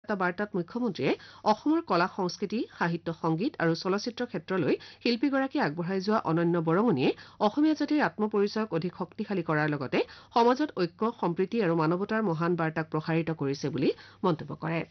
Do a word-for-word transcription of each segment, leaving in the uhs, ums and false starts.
এটা বাৰ্তাত মুখ্যমন্ত্ৰীয়ে অসমৰ কলা সংস্কৃতি সাহিত্য সংগীত আৰু চলচ্চিত্ৰ ক্ষেত্ৰলৈ শিল্পীগৰাকী আগবঢ়াই যোৱা অনন্য বৰঙণিয়ে অসমীয়া জাতিৰ আত্মপৰিচয়ক অধিক শক্তিশালী কৰাৰ লগতে সমাজত ঐক্য সম্প্ৰীতি আৰু মানৱতাৰ মহান বাৰ্তাক প্ৰসাৰিত কৰিছে বুলি মন্তব্য কৰে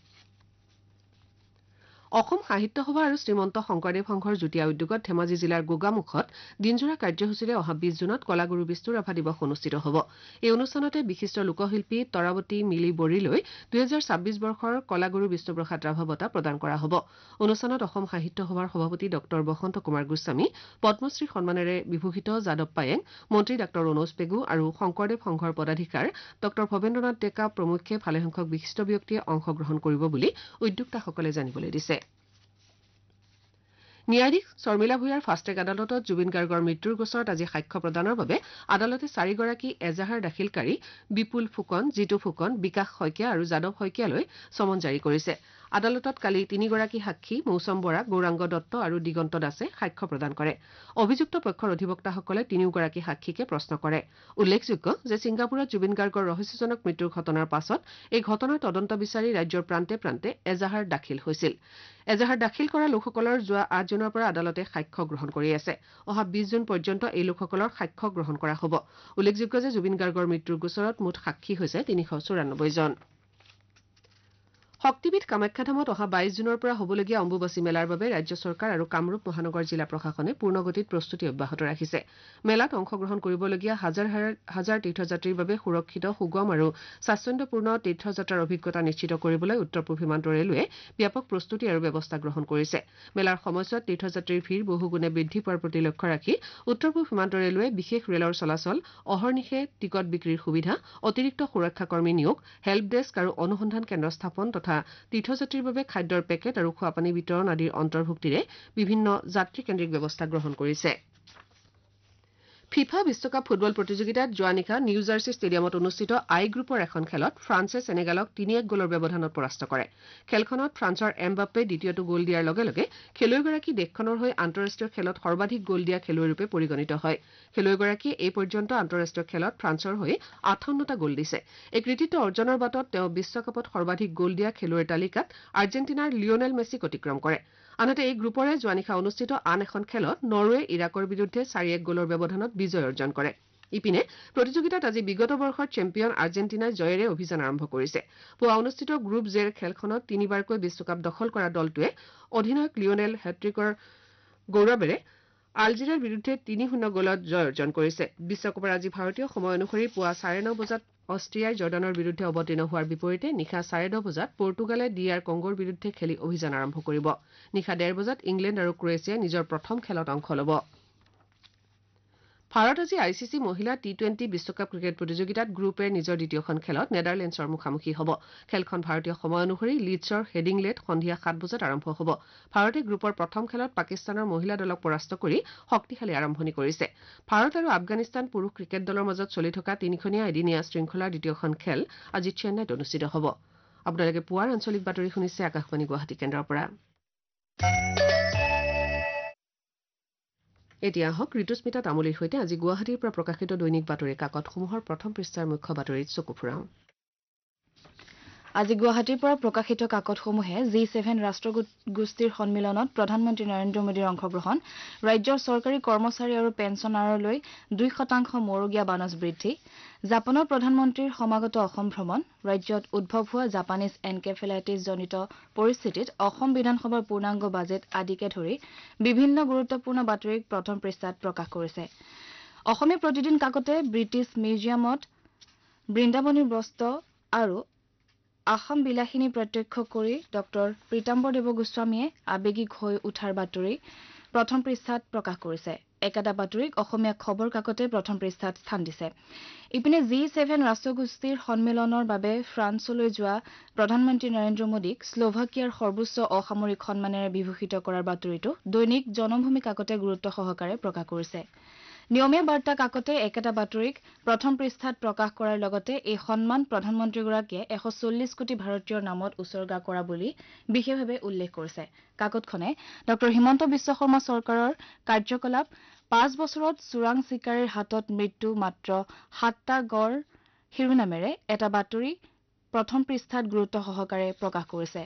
অসম সাহিত্য সভা আৰু শ্ৰীমন্ত শংকৰদেৱ সংঘৰ যুটীয়া উদ্যোগত ধেমাজি জিলাৰ গোগামুখত দিনজোৰা কাৰ্যসূচীৰে অহা বিশ জুনত কলাগুৰু বিষ্ণুৰাভা দিৱস অনুষ্ঠিত হ'ব এই অনুষ্ঠানতে বিশিষ্ট লোকশিল্পী তৰাৱতী মিলি বৰিলৈ দুহেজাৰ ছাব্বিছ বৰ্ষৰ কলাগুৰু বিষ্ণুপ্ৰসাদ ৰাভা বঁটা প্ৰদান কৰা হ'ব অনুষ্ঠানত অসম সাহিত্য সভাৰ সভাপতি ডক্টৰ বসন্ত কুমাৰ গোস্বামী পদ্মশ্ৰী সন্মানেৰে বিভূষিত যাদৱ পায়েং মন্ত্ৰী ডাক্তৰ ৰণোজ পেগু আৰু শংকৰদেৱ সংঘৰ পদাধিকাৰ ডক্টৰ ভৱেন্দ্ৰনাথ ডেকা প্ৰমুখ্যে ভালেসংখ্যক বিশিষ্ট ব্যক্তিয়ে অংশগ্ৰহণ কৰিব বুলি উদ্যোক্তাসকলে জানিবলৈ দিছে ন্যায়াধীশ শৰ্মিলা ভূঞাৰ ফাষ্টেগ আদালতত জুবিন গাৰ্গৰ মৃত্যুৰ গোচৰত আজি সাক্ষ্য প্ৰদানৰ বাবে আদালতে চাৰিগৰাকী এজাহাৰ দাখিলকাৰী বিপুল ফুকন জিতু ফুকন বিকাশ শইকীয়া আৰু যাদৱ শইকীয়ালৈ চমন জাৰি কৰিছে আদালতত কালি তিনিগৰাকী সাক্ষী মৌচম বৰা গৌৰাংগ দত্ত আৰু দিগন্ত দাসে সাক্ষ্য প্ৰদান কৰে অভিযুক্ত পক্ষৰ অধিবক্তাসকলে তিনিওগৰাকী সাক্ষীকে প্ৰশ্ন কৰে উল্লেখযোগ্য যে ছিংগাপুৰত জুবিন গাৰ্গৰ ৰহস্যজনক মৃত্যুৰ ঘটনাৰ পাছত এই ঘটনাৰ তদন্ত বিচাৰি ৰাজ্যৰ প্ৰান্তে প্ৰান্তে এজাহাৰ দাখিল হৈছিল এজাহাৰ দাখিল কৰা লোকসকলৰ যোৱা আঠ জুনৰ পৰা আদালতে সাক্ষ্য গ্ৰহণ কৰি আছে অহা বিশ জুন পৰ্যন্ত এই লোকসকলৰ সাক্ষ্য গ্ৰহণ কৰা হ'ব উল্লেখযোগ্য যে জুবিন গাৰ্গৰ মৃত্যুৰ গোচৰত মুঠ সাক্ষী হৈছে তিনিশ চৌৰান্নব্বৈ জন শক্তিপীঠ কামাখ্যাধামত অহা বাইছ জুনৰ পৰা হ'বলগীয়া অম্বুবাচী মেলাৰ বাবে ৰাজ্য চৰকাৰ আৰু কামৰূপ মহানগৰ জিলা প্ৰশাসনে পূৰ্ণগতিত প্ৰস্তুতি অব্যাহত ৰাখিছে মেলাত অংশগ্ৰহণ কৰিবলগীয়া হাজাৰ হাজাৰ তীৰ্থযাত্ৰীৰ বাবে সুৰক্ষিত সুগম আৰু স্বাচ্ছন্দ্যপূৰ্ণ তীৰ্থযাত্ৰাৰ অভিজ্ঞতা নিশ্চিত কৰিবলৈ উত্তৰ পূব সীমান্ত ৰেলৱে ব্যাপক প্ৰস্তুতি আৰু ব্যৱস্থা গ্ৰহণ কৰিছে মেলাৰ সময়ছোৱাত তীৰ্থযাত্ৰীৰ ভিৰ বহুগুণে বৃদ্ধি পোৱাৰ প্ৰতি লক্ষ্য ৰাখি উত্তৰ পূব সীমান্ত ৰেলৱে বিশেষ ৰেলৰ চলাচল অহৰ্নিশে টিকট বিক্ৰীৰ সুবিধা অতিৰিক্ত সুৰক্ষাকৰ্মী নিয়োগ হেল্প ডেস্ক আৰু অনুসন্ধান কেন্দ্ৰ স্থাপন তথা তীৰ্থযাত্ৰীৰ বাবে খাদ্যৰ পেকেট আৰু খোৱাপানী বিতৰণ আদিৰ অন্তৰ্ভুক্তিৰে বিভিন্ন যাত্ৰীকেন্দ্ৰিক ব্যৱস্থা গ্ৰহণ কৰিছে ফিফা বিশ্বকাপ ফুটবল প্ৰতিযোগিতাত যোৱা নিশা নিউ জাৰ্চি ষ্টেডিয়ামত অনুষ্ঠিত আই গ্ৰুপৰ এখন খেলত ফ্ৰান্সে চেনেগালক তিনি এক গ'লৰ ব্যৱধানত পৰাস্ত কৰে খেলখনত ফ্ৰান্সৰ এমবাপ্পে দ্বিতীয়টো গ'ল দিয়াৰ লগে লগে খেলুৱৈগৰাকী দেশখনৰ হৈ আন্তঃৰাষ্ট্ৰীয় খেলত সৰ্বাধিক গ'ল দিয়া খেলুৱৈৰূপে পৰিগণিত হয় খেলুৱৈগৰাকীয়ে এই পৰ্যন্ত আন্তঃৰাষ্ট্ৰীয় খেলত ফ্ৰান্সৰ হৈ আঠাৱন্নটা গ'ল দিছে এই কৃতিত্ব অৰ্জনৰ বাটত তেওঁ বিশ্বকাপত সৰ্বাধিক গ'ল দিয়া খেলুৱৈৰ তালিকাত আৰ্জেণ্টিনাৰ লিঅনেল মেছিক অতিক্ৰম কৰে আনহাতে এই গ্ৰুপৰে যোৱা নিশা অনুষ্ঠিত আন এখন খেলত নৰৱে ইৰাকৰ বিৰুদ্ধে চাৰি এক গ'লৰ ব্যৱধানত বিজয় অৰ্জন কৰে ইপিনে প্ৰতিযোগিতাত আজি বিগত বৰ্ষৰ চেম্পিয়ন আৰ্জেণ্টিনাই জয়েৰে অভিযান আৰম্ভ কৰিছে পুৱা অনুষ্ঠিত গ্ৰুপ জেৰ খেলখনত তিনিবাৰকৈ বিশ্বকাপ দখল কৰা দলটোৱে অধিনায়ক লিঅনেল হেট্ৰিকৰ গৌৰৱেৰে আলজেৰিয়াৰ বিৰুদ্ধে তিনি শূন্য গ'লত জয় অৰ্জন কৰিছে বিশ্বকাপৰ আজি ভাৰতীয় সময় অনুসৰি পুৱা চাৰে ন বজাত অষ্ট্ৰিয়াই জৰ্ডানৰ বিৰুদ্ধে অৱতীৰ্ণ হোৱাৰ বিপৰীতে নিশা চাৰে দহ বজাত পৰ্তুগালে ডি আৰ কংগোৰ বিৰুদ্ধে খেলি অভিযান আৰম্ভ কৰিব নিশা ডেৰ বজাত ইংলেণ্ড আৰু ক্ৰৱেছিয়াই নিজৰ প্ৰথম খেলত অংশ ল'ব ভাৰত আজি আই চি চি মহিলা টি টুৱেণ্টি বিশ্বকাপ ক্ৰিকেট প্ৰতিযোগিতাত গ্ৰুপ এৰ নিজৰ দ্বিতীয়খন খেলত নেডাৰলেণ্ডছৰ মুখামুখি হ'ব খেলখন ভাৰতীয় সময় অনুসৰি লিডছৰ হেডিংলেত সন্ধিয়া সাত বজাত আৰম্ভ হ'ব ভাৰতে গ্ৰুপৰ প্ৰথম খেলত পাকিস্তানৰ মহিলা দলক পৰাস্ত কৰি শক্তিশালী আৰম্ভণি কৰিছে ভাৰত আৰু আফগানিস্তান পুৰুষ ক্ৰিকেট দলৰ মাজত চলি থকা তিনিখনীয়া এদিনীয়া শৃংখলাৰ দ্বিতীয়খন খেল আজি চেন্নাইত অনুষ্ঠিত হ'ব আপোনালোকে পুৱাৰ আঞ্চলিক বাতৰি শুনিছে আকাশবাণী গুৱাহাটী কেন্দ্ৰৰ পৰা এতিয়া আহক ঋতুস্মিতা তামুলীৰ সৈতে আজি গুৱাহাটীৰ পৰা প্ৰকাশিত দৈনিক বাতৰি কাকতসমূহৰ প্ৰথম পৃষ্ঠাৰ মুখ্য বাতৰিত চকু ফুৰাওঁ আজি গুৱাহাটীৰ পৰা প্ৰকাশিত কাকতসমূহে জি ছেভেন ৰাষ্ট্ৰগোষ্ঠীৰ সন্মিলনত প্ৰধানমন্ত্ৰী নৰেন্দ্ৰ মোদীৰ অংশগ্ৰহণ ৰাজ্যৰ চৰকাৰী কৰ্মচাৰী আৰু পেঞ্চনাৰলৈ দুই শতাংশ মৌৰগীয়া বানজ বৃদ্ধি জাপানৰ প্ৰধানমন্ত্ৰীৰ সমাগত অসম ভ্ৰমণ ৰাজ্যত উদ্ভৱ হোৱা জাপানীজ এনকেফেলাইটিছ জনিত পৰিস্থিতিত অসম বিধানসভাৰ পূৰ্ণাংগ বাজেট আদিকে ধৰি বিভিন্ন গুৰুত্বপূৰ্ণ বাতৰিক প্ৰথম পৃষ্ঠাত প্ৰকাশ কৰিছে অসমীয়া প্ৰতিদিন কাকতে ব্ৰিটিছ মিউজিয়ামত বৃন্দাবনীৰ বস্ত্ৰ আৰু আসাম বিলাসিনী প্ৰত্যক্ষ কৰি ডক্টৰ প্ৰীতাম্বৰ দেৱ গোস্বামীয়ে আবেগিক হৈ উঠাৰ বাতৰি প্ৰথম পৃষ্ঠাত প্ৰকাশ কৰিছে একেটা বাতৰিক অসমীয়া খবৰ কাকতে প্ৰথম পৃষ্ঠাত স্থান দিছে ইপিনে জি ছেভেন ৰাষ্ট্ৰগোষ্ঠীৰ সন্মিলনৰ বাবে ফ্ৰান্সলৈ যোৱা প্ৰধানমন্ত্ৰী নৰেন্দ্ৰ মোদীক স্লোভাকিয়াৰ সৰ্বোচ্চ অসামৰিক সন্মানেৰে বিভূষিত কৰাৰ বাতৰিটো দৈনিক জনমভূমি কাকতে গুৰুত্ব সহকাৰে প্ৰকাশ কৰিছে নিয়মীয়া বাৰ্তা কাকতে একেটা বাতৰিক প্ৰথম পৃষ্ঠাত প্ৰকাশ কৰাৰ লগতে এই সন্মান প্ৰধানমন্ত্ৰীগৰাকীয়ে এশ চল্লিছ কোটি ভাৰতীয়ৰ নামত উচৰ্গা কৰা বুলি বিশেষভাৱে উল্লেখ কৰিছে কাকতখনে ডক্টৰ হিমন্ত বিশ্ব শৰ্মা চৰকাৰৰ কাৰ্যকলাপ পাঁচ বছৰত চোৰাং চিকাৰীৰ হাতত মৃত্যু মাত্ৰ সাতটা গড় শিৰোনামেৰে এটা বাতৰি প্ৰথম পৃষ্ঠাত গুৰুত্ব সহকাৰে প্ৰকাশ কৰিছে